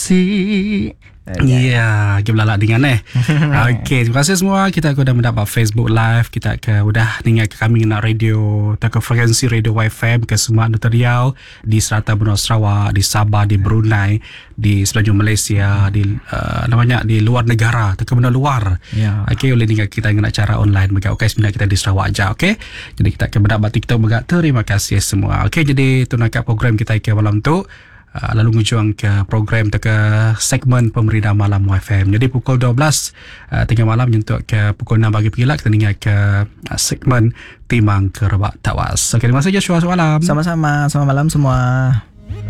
Si. Ya, kita belalak dengan Okey, terima kasih semua. Kita sudah mendapat Facebook Live. Kita sudah dengar ke kami nak radio, ke frekuensi radio YFM ke semua Nusa Riau, di Serata Benua Sarawak, di Sabah, di Brunei, di selanjutnya Malaysia, di namanya di luar negara, ke benda luar. Ya. Okey, boleh dengar kita dengan acara online bagi sebenarnya kita di Sarawak aja. Okey. Jadi kita akan mendapat TikTok bagi terima kasih semua. Okey, jadi tu nak program kita ke malam tu. Lalu ngujung ke program ke segmen Pemerintah Malam YFM. Jadi pukul 12 tengah malam untuk ke pukul 6 pagi pergilah kita dengar ke segmen Timang Kerebak Tawas. Okey, terima kasih Joshua. Selamat malam. Sama-sama. Selamat malam semua.